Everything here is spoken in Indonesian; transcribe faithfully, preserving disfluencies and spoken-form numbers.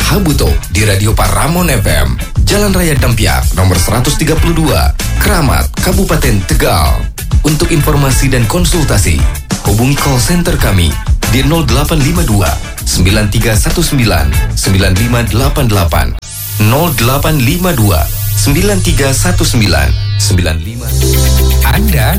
Habuto di Radio Paramon F M, Jalan Raya Dampiak, nomor seratus tiga puluh dua, Kramat, Kabupaten Tegal. Untuk informasi dan konsultasi, hubungi call center kami di nol delapan lima dua sembilan tiga satu sembilan sembilan lima delapan delapan nol delapan lima dua sembilan tiga satu sembilan sembilan lima. Anda